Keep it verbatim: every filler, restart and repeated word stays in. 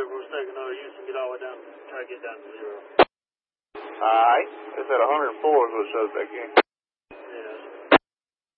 we'll take another use and get all the way down, try to get down to zero. Alright, it's at one hundred four is what it shows back here.